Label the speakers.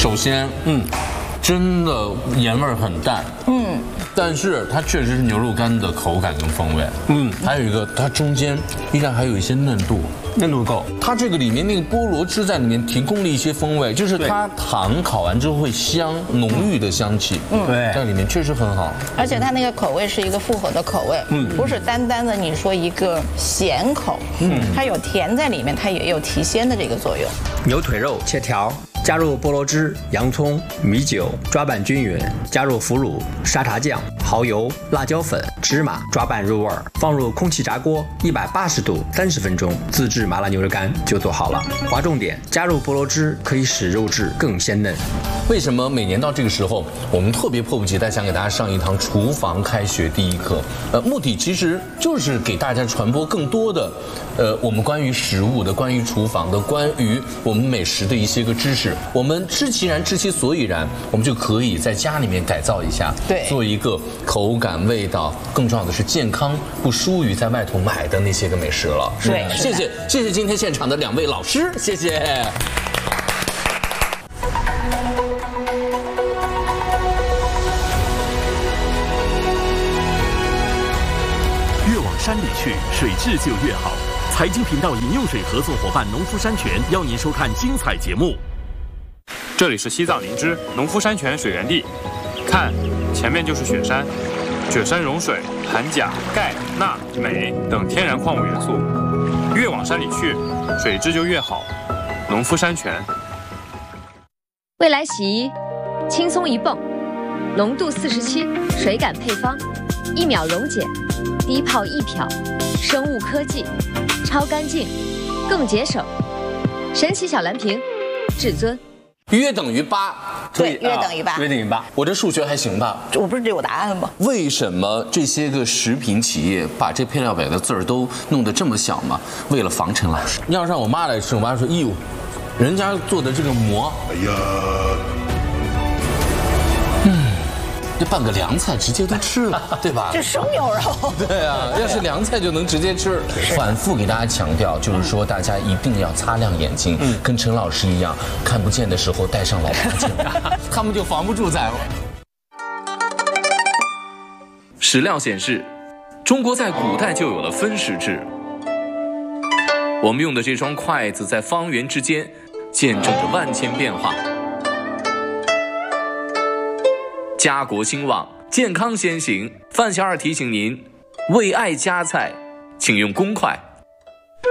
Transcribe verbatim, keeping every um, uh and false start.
Speaker 1: 首先，嗯，真的盐味很淡，嗯，但是它确实是牛肉干的口感跟风味，嗯，还有一个它中间依然还有一些嫩度。
Speaker 2: 嫩度够，
Speaker 1: 它这个里面那个菠萝汁在里面提供了一些风味，就是它糖烤完之后会香，浓郁的香气，嗯，
Speaker 2: 对，
Speaker 1: 在里面确实很好。
Speaker 3: 而且它那个口味是一个复合的口味，嗯，不是单单的你说一个咸口，嗯，它有甜在里面，它也有提鲜的这个作用。
Speaker 2: 牛腿肉切条，加入菠萝汁、洋葱、米酒，抓拌均匀，加入腐乳、沙茶酱、蚝油、辣椒粉、芝麻，抓拌入味儿，放入空气炸锅一百八十度三十分钟，自制麻辣牛肉干就做好了。划重点，加入菠萝汁可以使肉质更鲜嫩。
Speaker 1: 为什么每年到这个时候，我们特别迫不及待想给大家上一堂厨房开学第一课？呃，目的其实就是给大家传播更多的，呃，我们关于食物的、关于厨房的、关于我们美食的一些个知识。我们知其然，知其所以然，我们就可以在家里面改造一下，
Speaker 3: 对，
Speaker 1: 做一个口感、味道，更重要的是健康，不输于在外头买的那些个美食了。
Speaker 3: 对，
Speaker 1: 谢谢，谢谢今天现场的两位老师，谢谢。
Speaker 4: 山里去，水质就越好。财经频道饮用水合作伙伴农夫山泉邀您收看精彩节目。
Speaker 5: 这里是西藏林芝农夫山泉水源地，看，前面就是雪山，雪山融水含钾、钙、钠、镁等天然矿物元素，越往山里去，水质就越好。农夫山泉。
Speaker 6: 未来洗衣，轻松一泵，浓度四十七，水感配方，一秒溶解。低泡一漂，生物科技，超干净，更节省。神奇小蓝瓶，至尊。
Speaker 1: 约等于八，
Speaker 3: 对，约等于八，
Speaker 2: 约等于八。
Speaker 1: 我这数学还行吧？
Speaker 3: 我不是只有答案吗？
Speaker 1: 为什么这些个食品企业把这配料表的字儿都弄得这么小嘛？为了防陈老师。要让我妈来吃，我妈说：“哎呦，人家做的这个馍，哎呀。”这拌个凉菜直接都吃了，对吧？
Speaker 3: 这生牛肉。
Speaker 1: 对啊，要是凉菜就能直接吃。反复给大家强调，就是说大家一定要擦亮眼睛，嗯、跟陈老师一样，看不见的时候戴上老花镜，他们就防不住咱了。
Speaker 7: 史料显示，中国在古代就有了分食制。我们用的这双筷子在方圆之间，见证着万千变化。家国兴旺，健康先行。范小二提醒您，为爱夹菜，请用公筷。